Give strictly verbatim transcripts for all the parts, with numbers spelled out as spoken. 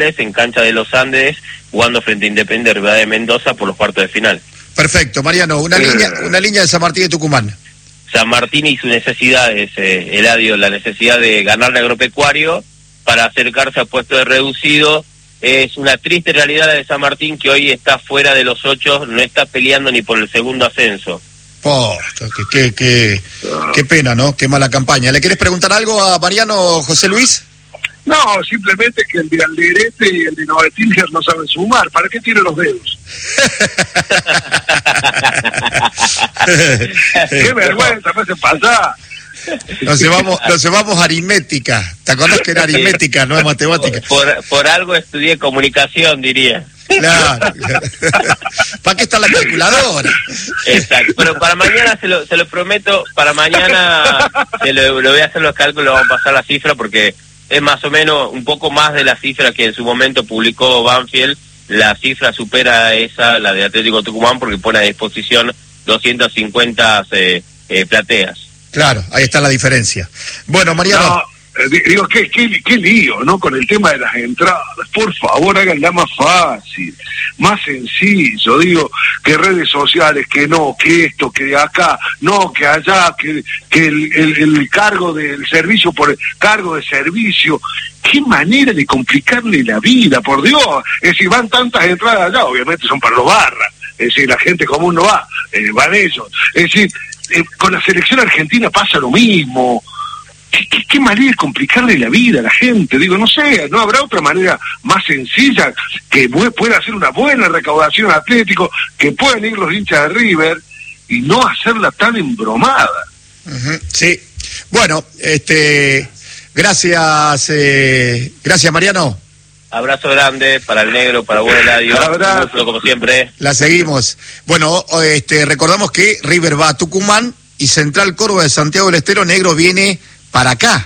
en cancha de los Andes, jugando frente a Independiente Rivadavia de Mendoza por los cuartos de final. Perfecto, Mariano, una eh, línea una línea de San Martín de Tucumán. San Martín y sus necesidades, eh, Eladio, la necesidad de ganarle a Agropecuario para acercarse a puesto de reducido. Es una triste realidad la de San Martín, que hoy está fuera de los ocho, no está peleando ni por el segundo ascenso. Oh, qué, qué, qué, qué pena, ¿no? Qué mala campaña. ¿Le querés preguntar algo a Mariano, José Luis? No, simplemente que el de Alderete y el de Novetilger no saben sumar. ¿Para qué tiene los dedos? ¡Qué vergüenza me hace pasar! Nos llevamos, nos llevamos aritmética. ¿Te acordás que era aritmética, no es matemática? Por, por algo estudié comunicación, diría. Claro. ¿Para qué está la calculadora? Exacto, pero para mañana se lo, se lo prometo, para mañana se lo, lo voy a hacer los cálculos, vamos a pasar la cifra porque es más o menos un poco más de la cifra que en su momento publicó Banfield. La cifra supera esa, la de Atlético Tucumán, porque pone a disposición doscientas cincuenta eh, eh, plateas. Claro, ahí está la diferencia. Bueno, Mariano... No. Digo, qué, qué, qué lío, ¿no? Con el tema de las entradas. Por favor, háganla más fácil, más sencillo. Digo, que redes sociales, que no, que esto, que acá, no, que allá, que, que el, el, el cargo del servicio por el cargo de servicio. Qué manera de complicarle la vida, por Dios. Es decir, van tantas entradas allá, obviamente son para los barras. Es decir, la gente común no va, eh, van ellos. Es decir, eh, con la selección argentina pasa lo mismo. ¿Qué, qué, qué manera de complicarle la vida a la gente? Digo, no sé, ¿no habrá otra manera más sencilla que pueda hacer una buena recaudación Atlético, que puedan ir los hinchas de River y no hacerla tan embromada? Uh-huh, sí. Bueno, este, gracias, eh, gracias Mariano. Abrazo grande para el negro, para vos, Eladio. Abrazo, como siempre. La seguimos. Bueno, este, recordamos que River va a Tucumán y Central Córdoba de Santiago del Estero, negro viene para acá,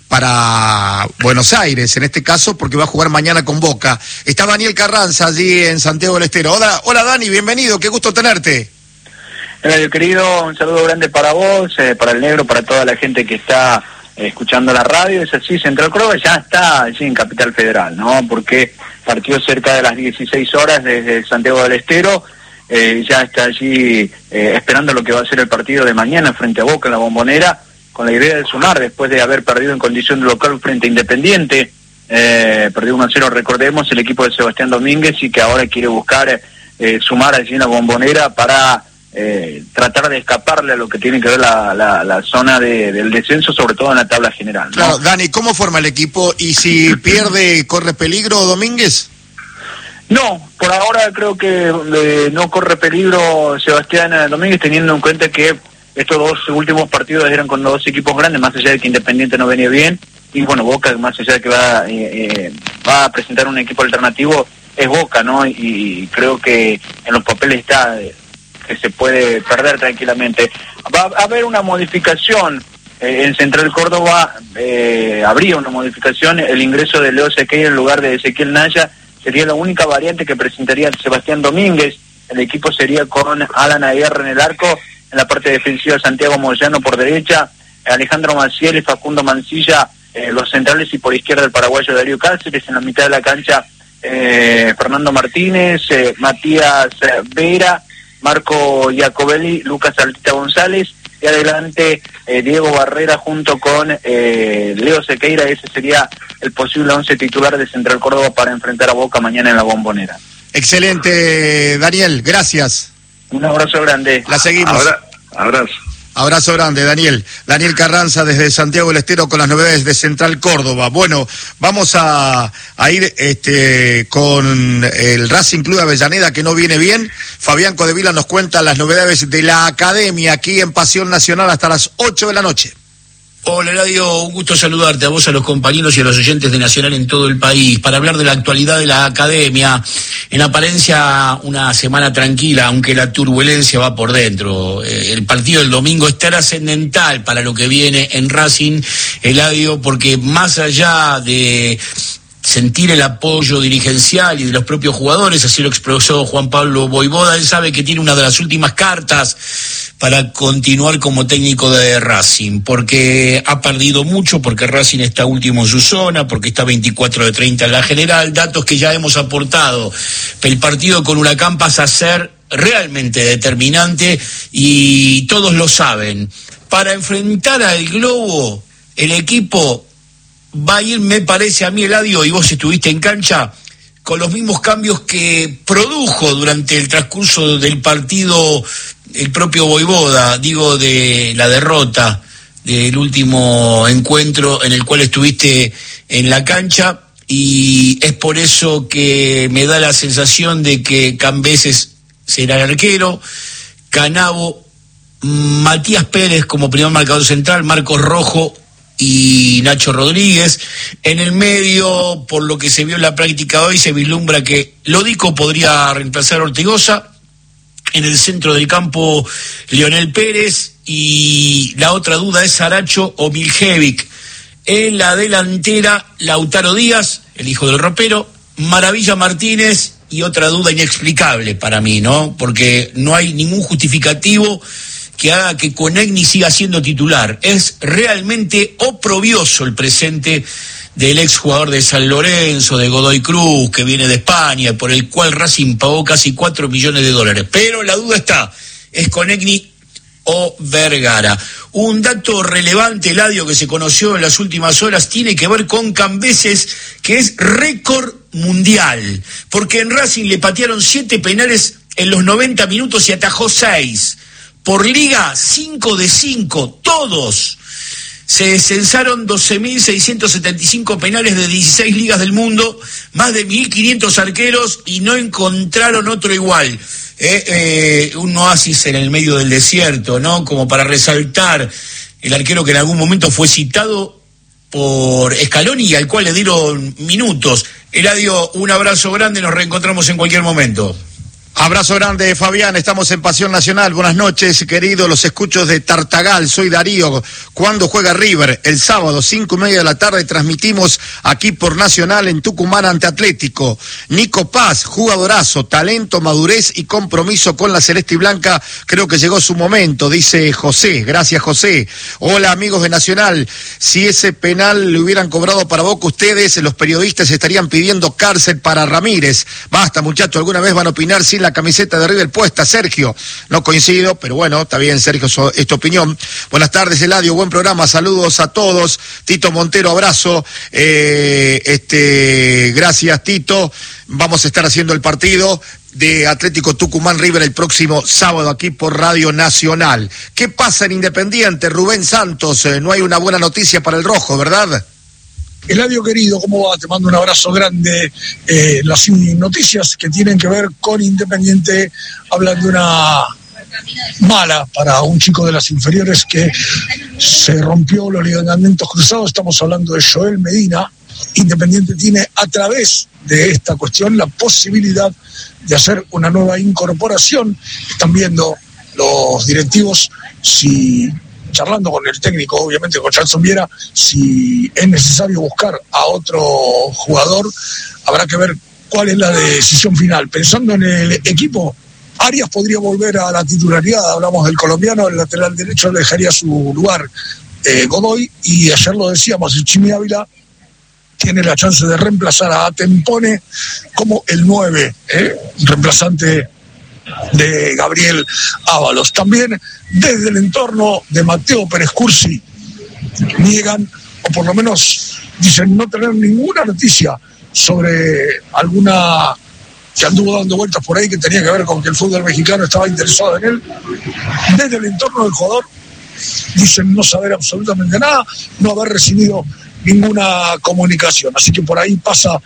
para Buenos Aires, en este caso, porque va a jugar mañana con Boca. Está Daniel Carranza allí en Santiago del Estero. Hola, hola Dani, bienvenido, qué gusto tenerte. Hola, querido, un saludo grande para vos, eh, para el negro, para toda la gente que está eh, escuchando la radio. Es así, Central Córdoba ya está allí en Capital Federal, ¿no? Porque partió cerca de las dieciséis horas desde Santiago del Estero, eh, ya está allí eh, esperando lo que va a ser el partido de mañana frente a Boca en la Bombonera, con la idea de sumar después de haber perdido en condición de local frente a Independiente. Eh, perdió uno a cero, recordemos, el equipo de Sebastián Domínguez, y que ahora quiere buscar eh, sumar allí en la Bombonera para eh, tratar de escaparle a lo que tiene que ver la, la, la zona de, del descenso, sobre todo en la tabla general, ¿no? Claro, Dani, ¿cómo forma el equipo? ¿Y si pierde, corre peligro Domínguez? No, por ahora creo que eh, no corre peligro Sebastián Domínguez, teniendo en cuenta que estos dos últimos partidos eran con dos equipos grandes, más allá de que Independiente no venía bien, y bueno, Boca, más allá de que va, eh, eh, va a presentar un equipo alternativo, es Boca, ¿no? Y, y creo que en los papeles está eh, que se puede perder tranquilamente. Va a haber una modificación eh, en Central Córdoba, eh, habría una modificación, el ingreso de Leo Sequeira en lugar de Ezequiel Naya sería la única variante que presentaría Sebastián Domínguez. El equipo sería con Alan Aguirre en el arco, en la parte defensiva Santiago Moyano por derecha, Alejandro Maciel y Facundo Mancilla eh, los centrales, y por izquierda el paraguayo Darío Cáceres, en la mitad de la cancha eh, Fernando Martínez, eh, Matías eh, Vera, Marco Iacobelli, Lucas Altita González, y adelante eh, Diego Barrera junto con eh, Leo Sequeira. Ese sería el posible once titular de Central Córdoba para enfrentar a Boca mañana en la Bombonera. Excelente, Daniel, gracias. Un abrazo grande. La seguimos. Abra, abrazo. Abrazo grande, Daniel. Daniel Carranza desde Santiago del Estero con las novedades de Central Córdoba. Bueno, vamos a, a ir este, con el Racing Club de Avellaneda, que no viene bien. Fabián Codevila nos cuenta las novedades de la academia aquí en Pasión Nacional hasta las ocho de la noche. Hola, Eladio, un gusto saludarte a vos, a los compañeros y a los oyentes de Nacional en todo el país, para hablar de la actualidad de la academia. En apariencia, una semana tranquila, aunque la turbulencia va por dentro. Eh, el partido del domingo es trascendental para lo que viene en Racing, Eladio, porque más allá de sentir el apoyo dirigencial y de los propios jugadores, así lo expresó Juan Pablo Vojvoda. Él sabe que tiene una de las últimas cartas para continuar como técnico de Racing, porque ha perdido mucho, porque Racing está último en su zona, porque está veinticuatro de treinta en la general, datos que ya hemos aportado. El partido con Huracán pasa a ser realmente determinante y todos lo saben. Para enfrentar al Globo, el equipo va a ir, me parece a mí, Eladio, y vos estuviste en cancha, con los mismos cambios que produjo durante el transcurso del partido el propio Vojvoda, digo, de la derrota del último encuentro en el cual estuviste en la cancha, y es por eso que me da la sensación de que Cambeses será el arquero, Canavo, Matías Pérez como primer marcador central, Marcos Rojo y Nacho Rodríguez. En el medio, por lo que se vio en la práctica hoy, se vislumbra que Lodico podría reemplazar a Ortigosa. En el centro del campo, Leonel Pérez, y la otra duda es Saracho o Miljevic. En la delantera, Lautaro Díaz, el hijo del ropero, Maravilla Martínez, y otra duda inexplicable para mí, ¿no? Porque no hay ningún justificativo que haga que Conegni siga siendo titular. Es realmente oprobioso el presente del exjugador de San Lorenzo, de Godoy Cruz, que viene de España, por el cual Racing pagó casi cuatro millones de dólares. Pero la duda está, ¿es Conegni o Vergara? Un dato relevante, Eladio, que se conoció en las últimas horas, tiene que ver con Cambeses, que es récord mundial, porque en Racing le patearon siete penales en los noventa minutos y atajó seis. Por liga, cinco de cinco, todos. Se censaron doce mil seiscientos setenta y cinco penales de dieciséis ligas del mundo, más de mil quinientos arqueros, y no encontraron otro igual. Eh, eh, un oasis en el medio del desierto, ¿no? Como para resaltar el arquero que en algún momento fue citado por Scaloni y al cual le dieron minutos. Eladio, un abrazo grande, nos reencontramos en cualquier momento. Abrazo grande, Fabián, estamos en Pasión Nacional. Buenas noches, querido, los escucho de Tartagal, soy Darío. ¿Cuándo juega River? El sábado, cinco y media de la tarde, transmitimos aquí por Nacional en Tucumán ante Atlético. Nico Paz, jugadorazo, talento, madurez y compromiso con la Celeste y Blanca, creo que llegó su momento, dice José. Gracias, José. Hola, amigos de Nacional, si ese penal le hubieran cobrado para Boca ustedes, los periodistas estarían pidiendo cárcel para Ramírez. Basta, muchachos, alguna vez van a opinar sin la camiseta de River puesta. Sergio, no coincido, pero bueno, está bien, Sergio, so, es tu opinión. Buenas tardes, Eladio, buen programa, saludos a todos. Tito Montero, abrazo, eh, este, gracias, Tito. Vamos a estar haciendo el partido de Atlético Tucumán River el próximo sábado aquí por Radio Nacional. ¿Qué pasa en Independiente? Rubén Santos, eh, no hay una buena noticia para el rojo, ¿verdad? Eladio querido, ¿cómo va? Te mando un abrazo grande. Eh, las noticias que tienen que ver con Independiente hablan de una mala para un chico de las inferiores que se rompió los ligamentos cruzados. Estamos hablando de Joel Medina. Independiente tiene a través de esta cuestión la posibilidad de hacer una nueva incorporación. Están viendo los directivos si... charlando con el técnico, obviamente con Jackson Viera, si es necesario buscar a otro jugador, habrá que ver cuál es la decisión final. Pensando en el equipo, Arias podría volver a la titularidad, hablamos del colombiano, el lateral derecho le dejaría su lugar eh, Godoy, y ayer lo decíamos, el Chimi Ávila tiene la chance de reemplazar a Tempone como el nueve, ¿eh? reemplazante de Gabriel Ábalos. También desde el entorno de Mateo Pérez Cursi niegan, o por lo menos dicen no tener ninguna noticia sobre alguna que anduvo dando vueltas por ahí que tenía que ver con que el fútbol mexicano estaba interesado en él. Desde el entorno del jugador dicen no saber absolutamente nada, no haber recibido ninguna comunicación, así que por ahí pasa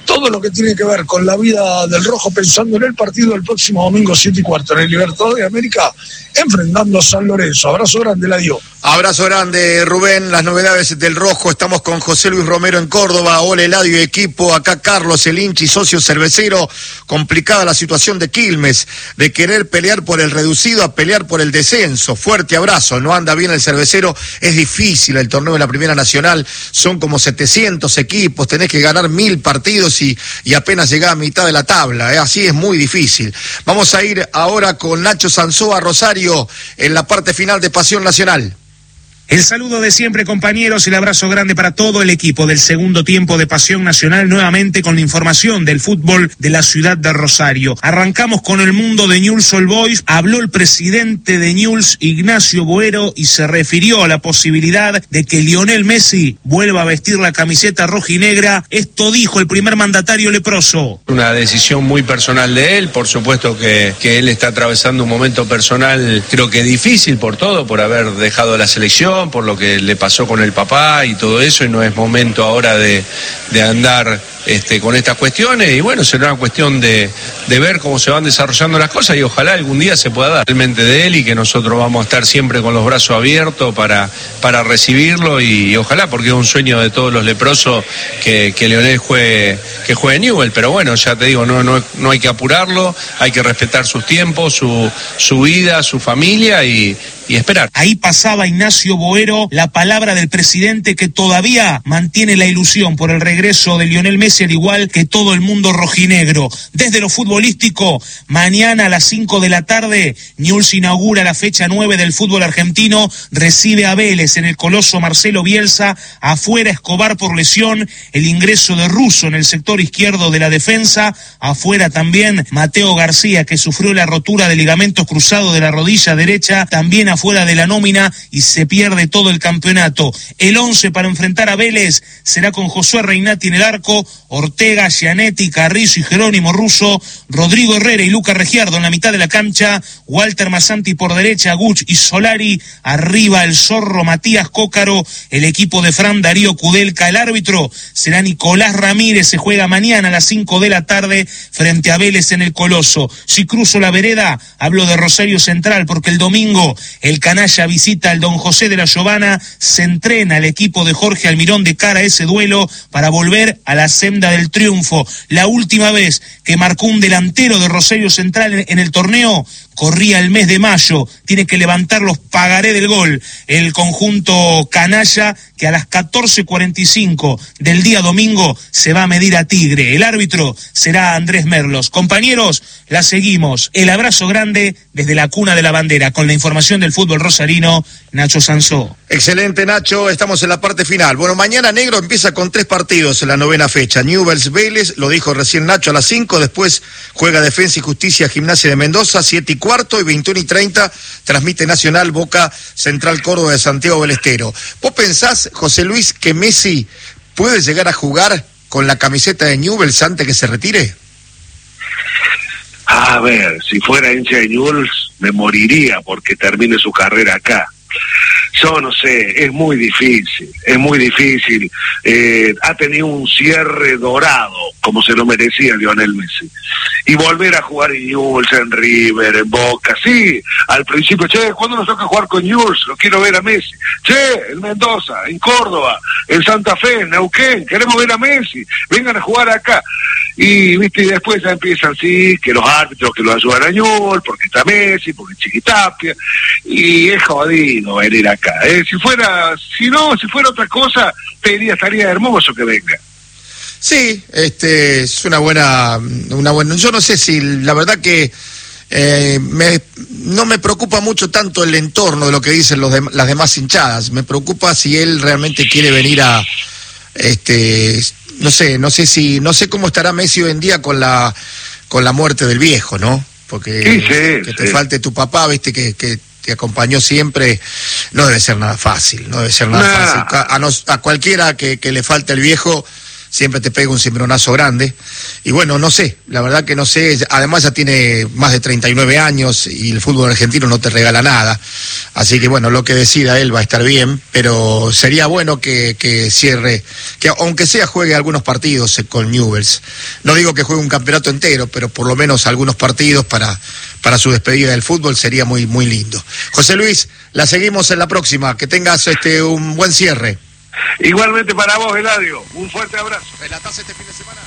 todo lo que tiene que ver con la vida del rojo, pensando en el partido del próximo domingo siete y cuarto en el Libertadores de América, enfrentando a San Lorenzo. Abrazo grande, la dio. Abrazo grande, Rubén. Las novedades del rojo. Estamos con José Luis Romero en Córdoba. Hola, Eladio y equipo. Acá Carlos, el hincha y socio cervecero. Complicada la situación de Quilmes, de querer pelear por el reducido a pelear por el descenso. Fuerte abrazo. No anda bien el cervecero. Es difícil el torneo de la Primera Nacional. Son como setecientos equipos. Tenés que ganar mil partidos y, y apenas llegar a mitad de la tabla. ¿eh? Así es muy difícil. Vamos a ir ahora con Nacho Sanzoa Rosario en la parte final de Pasión Nacional. El saludo de siempre, compañeros, el abrazo grande para todo el equipo del segundo tiempo de Pasión Nacional, nuevamente con la información del fútbol de la ciudad de Rosario. Arrancamos con el mundo de Newell's Old Boys. Habló el presidente de Newell's, Ignacio Boero, y se refirió a la posibilidad de que Lionel Messi vuelva a vestir la camiseta rojinegra. Esto dijo el primer mandatario leproso. Una decisión muy personal de él, por supuesto que, que él está atravesando un momento personal, creo que difícil por todo, por haber dejado la selección, por lo que le pasó con el papá y todo eso, y no es momento ahora de, de andar este, con estas cuestiones, y bueno, será una cuestión de, de ver cómo se van desarrollando las cosas, y ojalá algún día se pueda dar realmente de él, y que nosotros vamos a estar siempre con los brazos abiertos para, para recibirlo, y, y ojalá, porque es un sueño de todos los leprosos que, que Leonel juegue, que juegue Newell, pero bueno, ya te digo, no, no, no hay que apurarlo, hay que respetar sus tiempos, su, su vida, su familia, y y esperar. Ahí pasaba Ignacio Boero, la palabra del presidente, que todavía mantiene la ilusión por el regreso de Lionel Messi, al igual que todo el mundo rojinegro. Desde lo futbolístico, mañana a las cinco de la tarde, Newell's inaugura la fecha nueve del fútbol argentino, recibe a Vélez en el Coloso Marcelo Bielsa, afuera Escobar por lesión, el ingreso de Russo en el sector izquierdo de la defensa, afuera también Mateo García, que sufrió la rotura de ligamentos cruzados de la rodilla derecha, también fuera de la nómina, y se pierde todo el campeonato. El once para enfrentar a Vélez será con Josué Reinati en el arco, Ortega, Gianetti, Carrizo y Jerónimo Russo, Rodrigo Herrera y Luca Regiardo en la mitad de la cancha, Walter Massanti por derecha, Guch y Solari, arriba el zorro Matías Cócaro, el equipo de Fran Darío Kudelka. El árbitro será Nicolás Ramírez. Se juega mañana a las cinco de la tarde frente a Vélez en el Coloso. Si cruzo la vereda, hablo de Rosario Central, porque el domingo el canalla visita al Don José de la Giovana, se entrena el equipo de Jorge Almirón de cara a ese duelo para volver a la senda del triunfo. La última vez que marcó un delantero de Rosario Central en el torneo corría el mes de mayo. Tiene que levantar los pagaré del gol el conjunto canalla, que a las catorce cuarenta y cinco del día domingo se va a medir a Tigre. El árbitro será Andrés Merlos. Compañeros, la seguimos. El abrazo grande desde la cuna de la bandera, con la información del fútbol rosarino, Nacho Sanzó. Excelente, Nacho. Estamos en la parte final. Bueno, mañana Negro empieza con tres partidos en la novena fecha. Newell's Vélez, lo dijo recién Nacho, a las cinco. Después juega Defensa y Justicia Gimnasia de Mendoza, siete y cuarto, y veintiuno y treinta transmite Nacional Boca Central Córdoba de Santiago del Estero. ¿Vos pensás, José Luis, que Messi puede llegar a jugar con la camiseta de Newell's antes que se retire? A ver, si fuera hincha de Newell's me moriría porque termine su carrera acá. Yo no sé, es muy difícil, es muy difícil. Eh, ha tenido un cierre dorado, como se lo merecía Lionel Messi. Y volver a jugar en Newell's, en River, en Boca, sí, al principio, che, ¿cuándo nos toca jugar con Newell's? Lo quiero ver a Messi. Che, en Mendoza, en Córdoba, en Santa Fe, en Neuquén, queremos ver a Messi, vengan a jugar acá. Y, viste, y después ya empiezan, sí, que los árbitros que lo ayudan a Newell's, porque está Messi, porque Chiquitapia, y es jodido venir acá. Eh, si fuera, si no, si fuera otra cosa, te diría, estaría hermoso que venga. Sí, este, es una buena, una buena, yo no sé si, la verdad que eh, me, no me preocupa mucho tanto el entorno de lo que dicen los de, las demás hinchadas, me preocupa si él realmente quiere venir a, este, no sé, no sé si, no sé cómo estará Messi hoy en día con la, con la muerte del viejo, ¿no? Porque sí, sí, que te sí. falte tu papá, viste, que, que te acompañó siempre, no debe ser nada fácil, no debe ser nada nah. fácil. A, a, nos, a cualquiera que, que le falte el viejo, siempre te pega un cimbronazo grande. Y bueno, no sé, la verdad que no sé, además ya tiene más de treinta y nueve años y el fútbol argentino no te regala nada. Así que bueno, lo que decida él va a estar bien, pero sería bueno que, que cierre, que aunque sea juegue algunos partidos con Newell's. No digo que juegue un campeonato entero, pero por lo menos algunos partidos para, para su despedida del fútbol sería muy, muy lindo. José Luis, la seguimos en la próxima, que tengas este un buen cierre. Igualmente para vos, Eladio, un fuerte abrazo. Relatás este fin de semana.